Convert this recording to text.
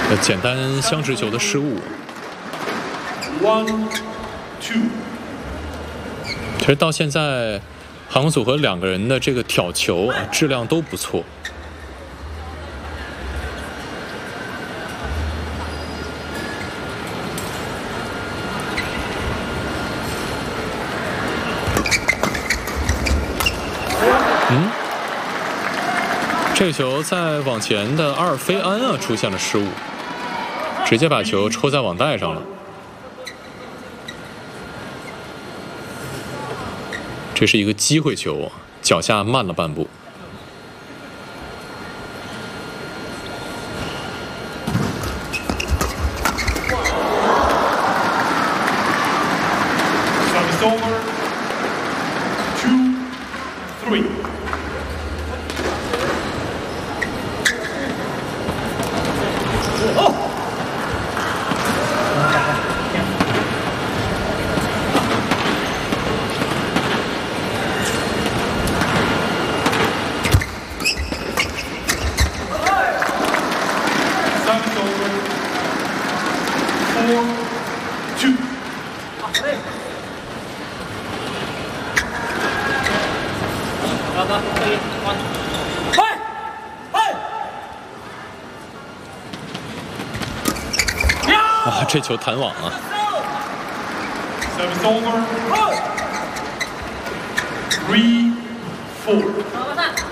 简单相持球的失误。 1, 2。 其实到现在，韩国组合两个人的这个挑球质量都不错。这个球在网前的阿尔菲安出现了失误，直接把球抽在网带上了。这是一个机会球，脚下慢了半步。 Service over. 2, 3。 这球弹网啊！ Service over. 3, 4。